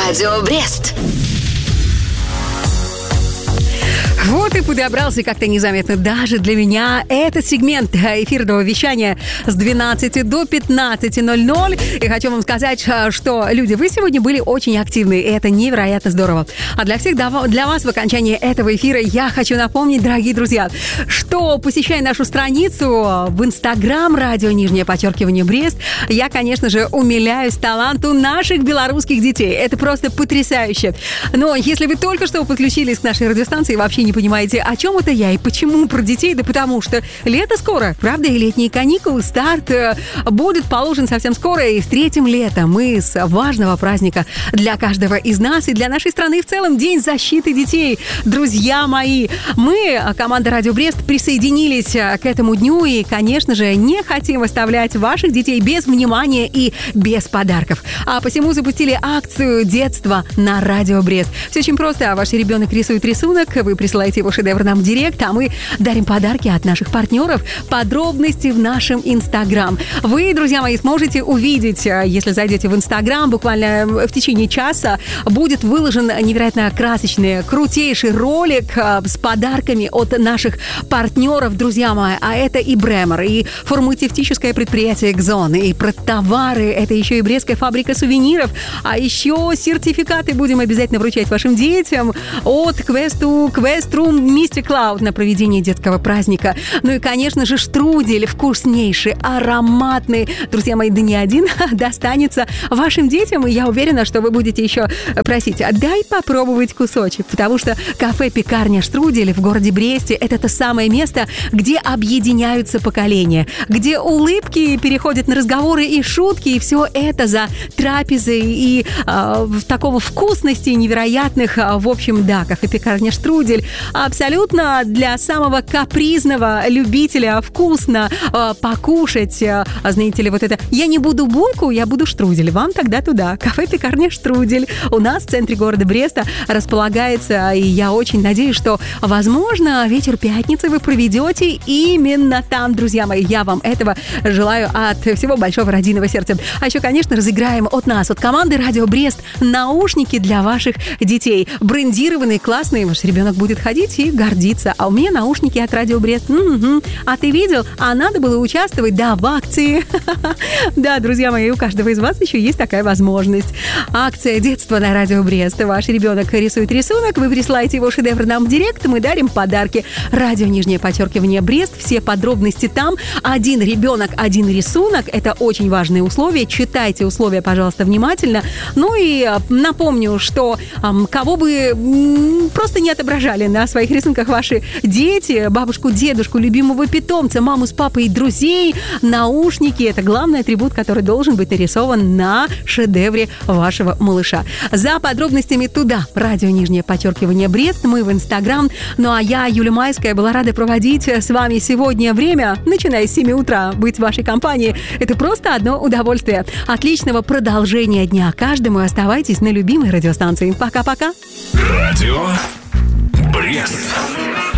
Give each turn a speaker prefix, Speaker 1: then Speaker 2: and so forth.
Speaker 1: Радио Брест.
Speaker 2: Вот и подобрался как-то незаметно даже для меня этот сегмент эфирного вещания с 12 до 15:00. И хочу вам сказать, что, люди, вы сегодня были очень активны, и это невероятно здорово. А для всех, для вас в окончании этого эфира я хочу напомнить, дорогие друзья, что, посещая нашу страницу в Инстаграм _Брест, я, конечно же, умиляюсь таланту наших белорусских детей. Это просто потрясающе. Но если вы только что подключились к нашей радиостанции и вообще не понимаете, о чем это я и почему про детей, да потому что лето скоро, правда, и летние каникулы, старт будет положен совсем скоро, и встретим лето мы с важного праздника для каждого из нас и для нашей страны в целом, День защиты детей. Друзья мои, мы, команда Радио Брест, присоединились к этому дню и, конечно же, не хотим оставлять ваших детей без внимания и без подарков. А посему запустили акцию «Детство на Радио Брест». Все очень просто. Ваш ребенок рисует рисунок, вы присылаете его шедевр нам в директ, а мы дарим подарки от наших партнеров. Подробности в нашем Инстаграм. Вы, друзья мои, сможете увидеть, если зайдете в Инстаграм, буквально в течение часа будет выложен невероятно красочный, крутейший ролик с подарками от наших партнеров, друзья мои. А это и Бремер, и фармацевтическое предприятие «Экзон», и продтовары, это еще и Брестская фабрика сувениров, а еще сертификаты будем обязательно вручать вашим детям от Квеструм Мистер Клауд на проведение детского праздника. Ну и, конечно же, штрудель вкуснейший, ароматный. Друзья мои, да не один достанется вашим детям, и я уверена, что вы будете еще просить: дай попробовать кусочек, потому что кафе-пекарня «Штрудель» в городе Бресте — это то самое место, где объединяются поколения, где улыбки переходят на разговоры и шутки, и все это за трапезой и такого вкусности невероятных. В общем, да, кафе-пекарня «Штрудель» абсолютно для самого капризного любителя вкусно покушать. Знаете ли, вот это «я не буду булку, я буду штрудель». Вам тогда туда. Кафе-пекарня «Штрудель» у нас в центре города Бреста располагается, и я очень надеюсь, что, возможно, вечер пятницы вы проведете именно там, друзья мои. Я вам этого желаю от всего большого родийного сердца. А еще, конечно, разыграем от нас, от команды Радио Брест, наушники для ваших детей. Брендированные, классные. Ваш ребенок будет ходить и гордиться. А у меня наушники от Радио Брест. А ты видел? А надо было участвовать, да, в акции. Да, друзья мои, у каждого из вас еще есть такая возможность. Акция «Детство на Радио Брест». Ваш ребенок рисует рисунок, вы присылаете его шедевр нам в директ, мы дарим подарки. Радио _Брест. Все подробности там. Один ребенок, один рисунок. Это очень важные условия. Читайте условия, пожалуйста, внимательно. Ну и напомню, что кого бы просто не отображали на своих рисунках ваши дети, бабушку, дедушку, любимого питомца, маму с папой и друзей, наушники — это главный атрибут, который должен быть нарисован на шедевре вашего малыша. За подробностями туда. Радио _Брест. Мы в Инстаграм. Ну а я, Юля Майская, была рада проводить с вами сегодня время, начиная с 7 утра, быть в вашей компании. Это просто одно удовольствие. Отличного продолжения дня каждому. Оставайтесь на любимой радиостанции. Пока-пока.
Speaker 3: Радио Брест.